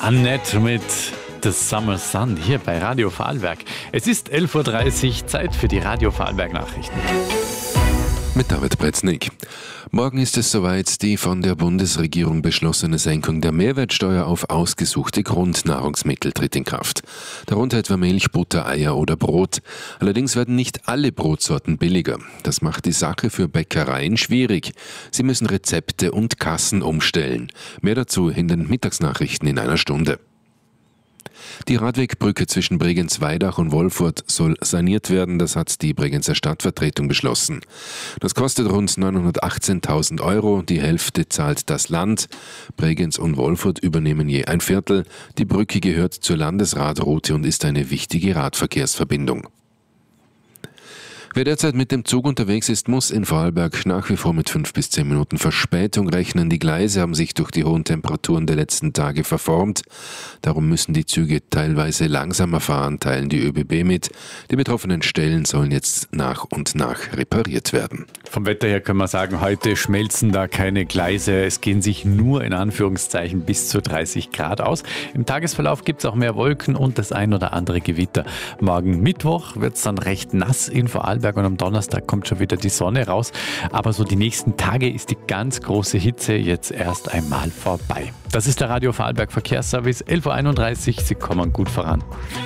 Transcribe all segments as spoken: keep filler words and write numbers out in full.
Annette mit The Summer Sun hier bei Radio Vorarlberg. Es ist elf Uhr dreißig, Zeit für die Radio Vorarlberg Nachrichten. Mit David Bretznik. Morgen ist es soweit, die von der Bundesregierung beschlossene Senkung der Mehrwertsteuer auf ausgesuchte Grundnahrungsmittel tritt in Kraft. Darunter etwa Milch, Butter, Eier oder Brot. Allerdings werden nicht alle Brotsorten billiger. Das macht die Sache für Bäckereien schwierig. Sie müssen Rezepte und Kassen umstellen. Mehr dazu in den Mittagsnachrichten in einer Stunde. Die Radwegbrücke zwischen Bregenz-Weidach und Wolfurt soll saniert werden, das hat die Bregenzer Stadtvertretung beschlossen. Das kostet rund neunhundertachtzehntausend Euro, die Hälfte zahlt das Land. Bregenz und Wolfurt übernehmen je ein Viertel. Die Brücke gehört zur Landesradroute und ist eine wichtige Radverkehrsverbindung. Wer derzeit mit dem Zug unterwegs ist, muss in Vorarlberg nach wie vor mit fünf bis zehn Minuten Verspätung rechnen. Die Gleise haben sich durch die hohen Temperaturen der letzten Tage verformt. Darum müssen die Züge teilweise langsamer fahren, teilen die ÖBB mit. Die betroffenen Stellen sollen jetzt nach und nach repariert werden. Vom Wetter her können wir sagen, heute schmelzen da keine Gleise. Es gehen sich nur in Anführungszeichen bis zu dreißig Grad aus. Im Tagesverlauf gibt es auch mehr Wolken und das ein oder andere Gewitter. Morgen Mittwoch wird es dann recht nass in Vorarlberg. Und am Donnerstag kommt schon wieder die Sonne raus. Aber so die nächsten Tage ist die ganz große Hitze jetzt erst einmal vorbei. Das ist der Radio Vorarlberg Verkehrsservice, elf Uhr einunddreißig. Sie kommen gut voran.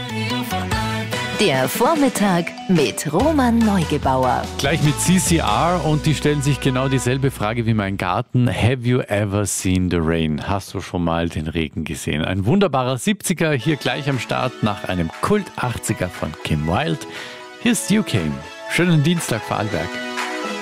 Der Vormittag mit Roman Neugebauer. Gleich mit C C R und die stellen sich genau dieselbe Frage wie mein Garten. Have you ever seen the rain? Hast du schon mal den Regen gesehen? Ein wunderbarer siebziger hier gleich am Start nach einem Kult-achtziger von Kim Wilde. Hier ist U K. Schönen Dienstag, Vorarlberg.